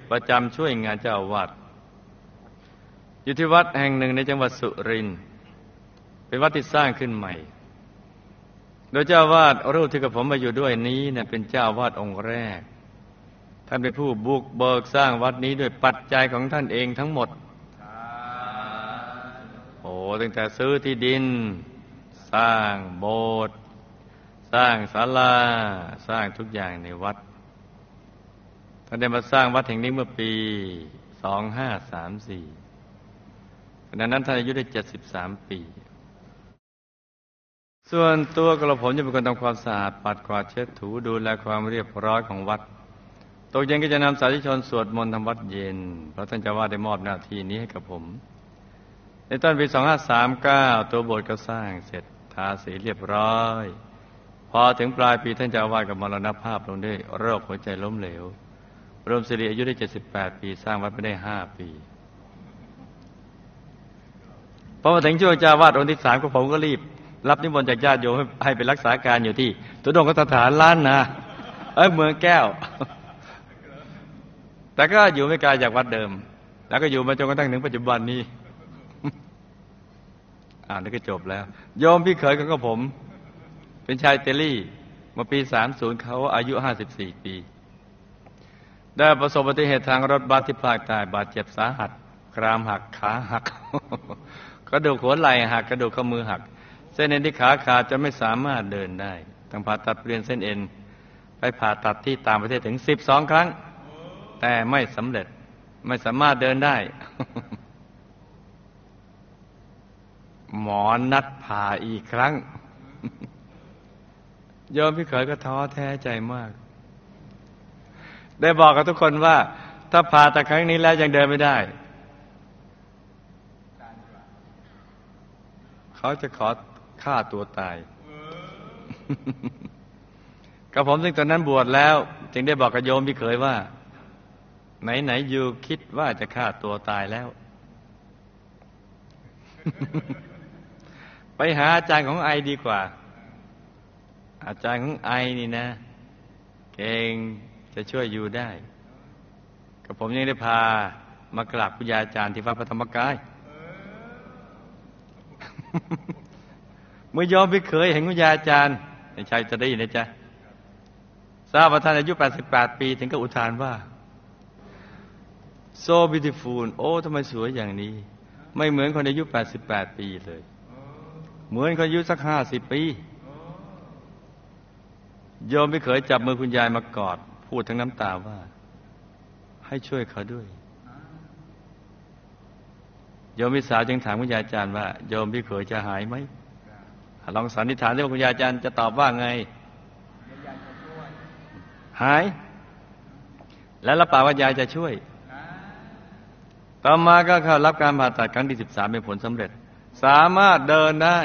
ประจำช่วยงานเจ้าอาวาสอยู่ที่วัดแห่งหนึ่งในจังหวัดสุรินทร์เป็นวัดที่สร้างขึ้นใหม่โดยเจ้าอาวาสรูปที่กับผมมาอยู่ด้วยนี้เนี่ยเป็นเจ้าอาวาสองค์แรกท่านเป็นผู้บุกเบิกสร้างวัดนี้ด้วยปัจจัยของท่านเองทั้งหมดโอ้ตั้งแต่ซื้อที่ดินสร้างโบสถ์สร้างศาลาสร้างทุกอย่างในวัดท่านได้มาสร้างวัดแห่งนี้เมื่อปี2534ขณะนั้นท่านอายุได้73ปีส่วนตัวกระผมจะเป็นคนทำความสะอาดปัดกวาดเช็ดถูดูแลความเรียบร้อยของวัดตกเย็นก็จะนำสาธุชนสวดมนต์ทำวัดเย็นเพราะท่านเจ้าอาวาสได้มอบหน้าที่นี้ให้กับผมในต้นปี2539ตัวโบสถ์ก็สร้างเสร็จทาสีเรียบร้อยพอถึงปลายปีท่านเจ้าอาวาสก็มรณภาพลงด้วยโรคหัวใจล้มเหลวรวมสิริอายุได้78ปีสร้างวัดไปได้5ปีพอมาถึงช่วงเจ้าอาวาสองค์ที่3ก็ผมก็รีบรับนิมนต์จากญาติโยมให้ไปรักษาการอยู่ที่ตุดงคสถานล้านนาเมืองแก้วแต่ก็อยู่ไม่ไกลจากวัดเดิมแล้วก็อยู่มาจนกระทั่งถึงปัจจุบันนี้นี่ก็จบแล้วโยมพี่เขยของผมเป็นชายอิตาลีเมื่อปี30เขาอายุ54ปีได้ประสบอุบัติเหตุทางรถบัสที่ภาคใต้บาดเจ็บสาหัสกรามหักขาหักกระดูกหัวไหล่หักกระดูกข้อมือหักเส้นเอ็นที่ขาขาดจะไม่สามารถเดินได้ต้องผ่าตัดเปลี่ยนเส้นเอ็นไปผ่าตัดที่ต่างประเทศถึง12ครั้งแต่ไม่สำเร็จไม่สามารถเดินได้หมอนัดผ่าอีกครั้งโยมพี่เขยก็ท้อแท้ใจมากได้บอกกับทุกคนว่าถ้าผ่าตัดครั้งนี้แล้วยังเดินไม่ได้เขาจะขอฆ่าตัวตายกับผมซึ่งตอนนั้นบวชแล้วจึงได้บอกกับโยมพี่เขยว่าไหนอยู่คิดว่าจะฆ่าตัวตายแล้ว ไปหาอาจารย์ของไอดีกว่าอาจารย์ของไอนี่นะเก่งจะช่วยอยู่ได้กับผมยังได้พามากราบครูบาอาจารย์ที่วัดพระธรรมกาย เมื่อยอมพี่เขยเห็นครูบาอาจารย์ในชายจะได้ยินนะจ๊ะทราบว่าท่านอายุ88ปีถึงกับอุทานว่า so beautiful โอ้ทำไมสวยอย่างนี้ไม่เหมือนคนอายุ88ปีเลยเหมือนคนอายุสัก50ปีโยมพี่เขยจับมือคุณยายมากอดพูดทั้งน้ำตาว่าให้ช่วยเขาด้วยโยมพี่สาวจึงถามคุณยายอาจารย์ว่าโยมพี่เขยจะหายไหมลองสันนิษฐานดูว่าคุณยายอาจารย์จะตอบว่าไงหายแล้วรับปากว่ายายจะช่วยต่อมาก็เข้ารับการผ่าตัดครั้งที่13เป็นผลสำเร็จสามารถเดินได้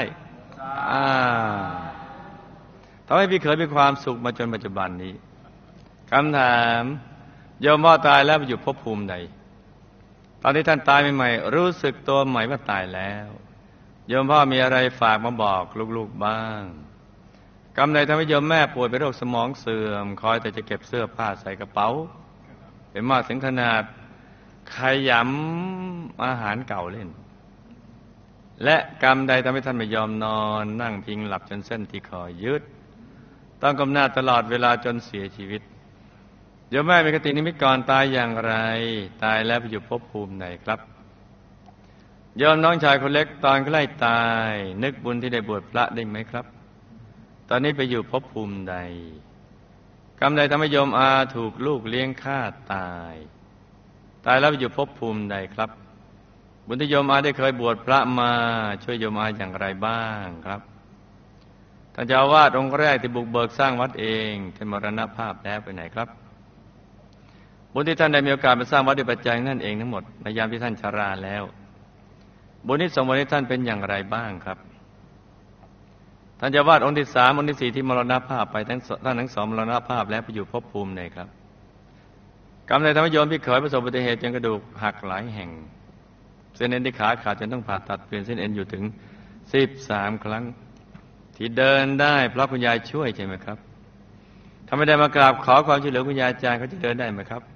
ทำให้พี่เขยมีความสุขมาจนปัจจุบันนี้คำถามโยมพ่อตายแล้วไปอยู่ภพภูมิใดตอนที่ท่านตายใหม่ๆรู้สึกตัวใหม่ว่าตายแล้วโยมพ่อมีอะไรฝากมาบอกลูกๆบ้างกรรมใดทำให้โยมแม่ป่วยเป็นโรคสมองเสื่อมคอยแต่จะเก็บเสื้อผ้าใส่กระเป๋าเป็นมากถึงขนาดขยำอาหารเก่าเล่นและกรรมใดทำให้ท่านไม่ยอมนอนนั่งพิงหลับจนเส้นที่คอยืดต้องก้มหน้าตลอดเวลาจนเสียชีวิตโยมแม่มีคตินิมิตก่อนตายอย่างไรตายแล้วไปอยู่ภพภูมิไหนครับโยมน้องชายคนเล็กตอนใกล้ตายนึกบุญที่ได้บวชพระได้ไหมครับตอนนี้ไปอยู่ภพภูมิใดกรรมใดทำให้โยมอาถูกลูกเลี้ยงฆ่าตายแล้วไปอยู่ภพภูมิใดครับบุญที่โยมอาได้เคยบวชพระมาช่วยโยมอาอย่างไรบ้างครับท่านเจ้าอาวาสองค์แรกที่บุกเบิกสร้างวัดเองท่านมรณภาพแล้วไปไหนครับบุญที่ท่านได้มีโอกาสมาสร้างวัดด้วยปัจจัยนั่นเองทั้งหมดในยามที่ท่านชราแล้วบุญที่ส่งผลให้ท่านเป็นอย่างไรบ้างครับท่านเจ้าอาวาสองค์ที่3องค์ที่4ที่มรณภาพไปท่านทั้งสองมรณภาพแล้วไปอยู่ภพภูมิไหนครับกรรมใดทำให้โยมพี่เขยประสบอุบัติเหตุจนกระดูกหักหลายแห่งเส้นเอ็นที่ขาขาดจนต้องผ่าตัดเปลี่ยนเส้นเอ็นอยู่ถึง13ครั้งที่เดินได้เพราะคุณยายช่วยใช่ไหมครับถ้าไม่ได้มากราบขอความช่วยเหลือคุณยายอาจารย์เขาจะเดินได้ไหมครับ